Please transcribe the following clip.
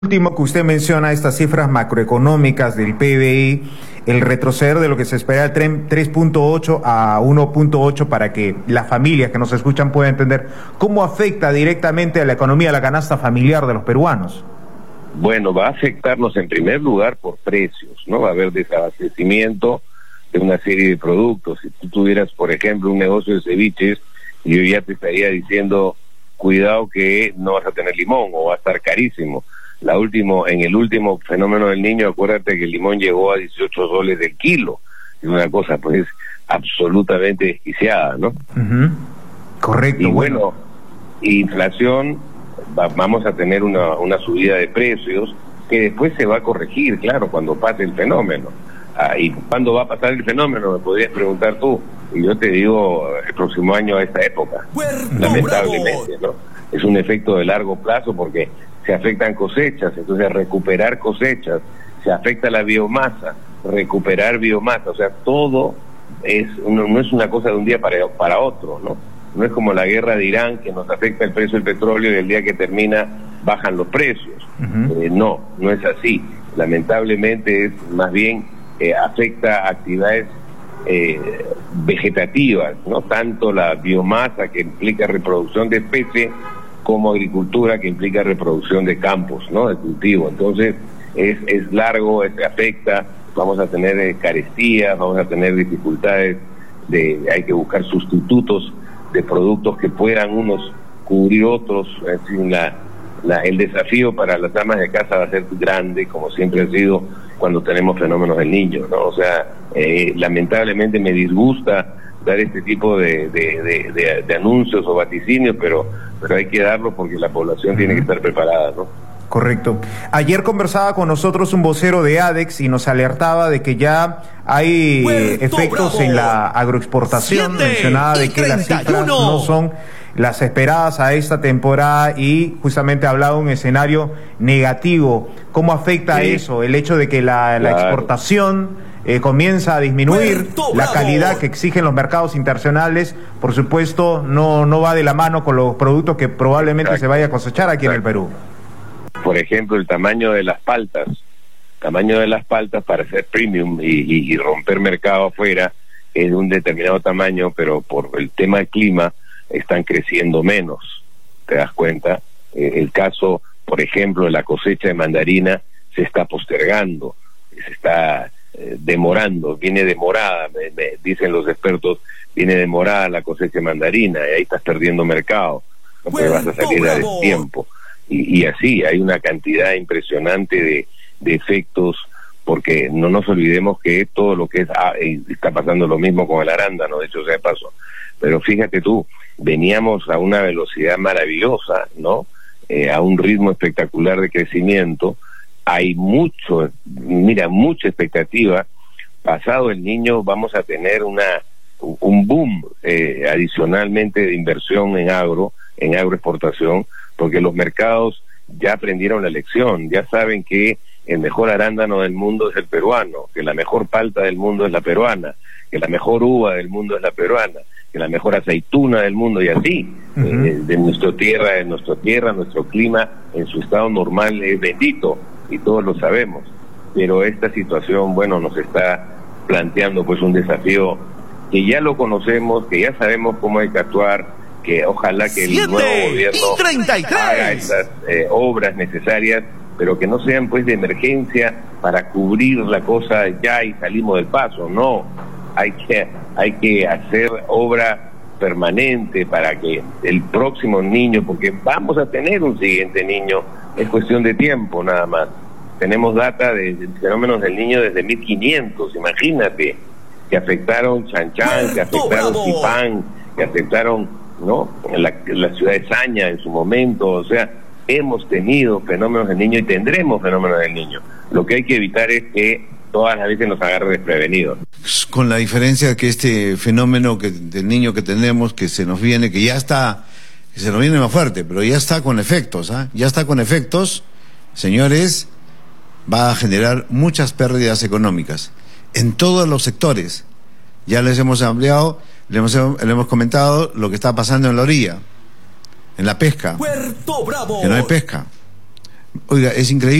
Último que usted menciona, estas cifras macroeconómicas del PBI, el retroceder de lo que se espera de 3.8 a 1.8 para que las familias que nos escuchan puedan entender cómo afecta directamente a la economía, a la canasta familiar de los peruanos. Bueno, va a afectarnos en primer lugar por precios, ¿no? Va a haber desabastecimiento de una serie de productos. Si tú tuvieras, por ejemplo, un negocio de ceviches, yo ya te estaría diciendo, cuidado que no vas a tener limón o va a estar carísimo. En el último fenómeno del Niño, acuérdate que el limón llegó a 18 soles del kilo. Es una cosa, pues, absolutamente desquiciada, ¿no? Correcto. Y bueno, inflación, vamos a tener una subida de precios que después se va a corregir, claro, cuando pase el fenómeno. ¿Y cuándo va a pasar el fenómeno? Me podrías preguntar tú. Y yo te digo, el próximo año a esta época, lamentablemente, ¿no? Es un efecto de largo plazo porque se afectan cosechas, entonces recuperar cosechas, se afecta la biomasa, recuperar biomasa, o sea, todo no es una cosa de un día para otro, ¿no? No es como la guerra de Irán que nos afecta el precio del petróleo y el día que termina bajan los precios. No es así. Lamentablemente es más bien afecta actividades vegetativas, no tanto la biomasa que implica reproducción de especies como agricultura que implica reproducción de campos, ¿no? De cultivo. Entonces es largo, afecta, vamos a tener carestías, vamos a tener dificultades, hay que buscar sustitutos de productos que puedan unos cubrir otros. En fin, el desafío para las amas de casa va a ser grande, como siempre ha sido cuando tenemos fenómenos del Niño, ¿no? O sea, lamentablemente me disgusta dar este tipo de anuncios o vaticinios, pero hay que darlo porque la población tiene que estar preparada, ¿no? Correcto. Ayer conversaba con nosotros un vocero de ADEX y nos alertaba de que ya hay efectos en la agroexportación. Mencionaba de que las cifras no son las esperadas a esta temporada y justamente hablaba de un escenario negativo. ¿Cómo afecta eso? El hecho de que la exportación comienza a disminuir, la calidad que exigen los mercados internacionales, por supuesto, no va de la mano con los productos que probablemente se vaya a cosechar aquí en el Perú. Por ejemplo, el tamaño de las paltas para ser premium y romper mercado afuera es de un determinado tamaño, pero por el tema del clima están creciendo menos, ¿te das cuenta? El caso, por ejemplo, de la cosecha de mandarina se está postergando, se está demorando, viene demorada, me dicen los expertos, viene demorada la cosecha de mandarina y ahí estás perdiendo mercado, no te vas a salir a destiempo. Y así, hay una cantidad impresionante de efectos, porque no nos olvidemos que todo lo que está pasando lo mismo con el arándano, de hecho sea de paso. Pero fíjate tú, veníamos a una velocidad maravillosa, ¿no? A un ritmo espectacular de crecimiento. Hay mucha expectativa. Pasado el Niño vamos a tener un boom adicionalmente de inversión en agroexportación, porque los mercados ya aprendieron la lección, ya saben que el mejor arándano del mundo es el peruano, que la mejor palta del mundo es la peruana, que la mejor uva del mundo es la peruana, que la mejor aceituna del mundo, y así, de nuestra tierra, nuestro clima en su estado normal es bendito, y todos lo sabemos, pero esta situación, bueno, nos está planteando pues un desafío que ya lo conocemos, que ya sabemos cómo hay que actuar, que ojalá que el nuevo gobierno haga estas obras necesarias, pero que no sean pues de emergencia para cubrir la cosa ya y salimos del paso. No, hay que hacer obra permanente para que el próximo Niño, porque vamos a tener un siguiente Niño, es cuestión de tiempo nada más. Tenemos data de fenómenos del Niño desde 1500, imagínate, que afectaron Chanchan, que afectaron Zipán, que afectaron, ¿no? La ciudad de Saña en su momento. O sea, hemos tenido fenómenos del Niño y tendremos fenómenos del Niño. Lo que hay que evitar es que todas las veces nos agarre desprevenidos. Con la diferencia que este fenómeno del Niño que tenemos, que se nos viene, que se nos viene más fuerte, pero ya está con efectos, ya está con efectos, señores, va a generar muchas pérdidas económicas en todos los sectores. Ya les hemos ampliado, le hemos comentado lo que está pasando en la orilla, en la pesca, que no hay pesca. Oiga, es increíble.